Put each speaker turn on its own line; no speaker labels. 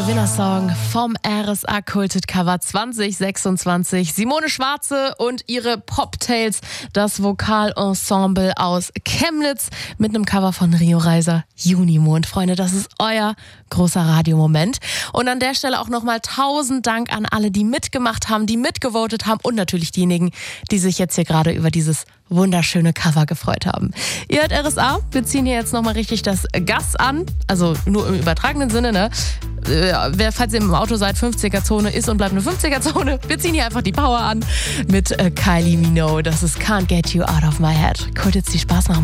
Gewinnersong vom RSA Culted Cover 2026. Simone Schwarze und ihre Poptails, das Vokalensemble aus Chemnitz mit einem Cover von Rio Reiser, Junimond. Freunde, das ist euer großer Radiomoment. Und an der Stelle auch nochmal 1000 Dank an alle, die mitgemacht haben, die mitgevotet haben und natürlich diejenigen, die sich jetzt hier gerade über dieses wunderschöne Cover gefreut haben. Ihr hört RSA, wir ziehen hier jetzt nochmal richtig das Gas an, also nur im übertragenen Sinne, ne? Falls ihr im Auto seid, 50er-Zone ist und bleibt eine 50er-Zone. Wir ziehen hier einfach die Power an mit Kylie Minogue. Das ist Can't Get You Out of My Head. Könnte jetzt viel Spaß machen.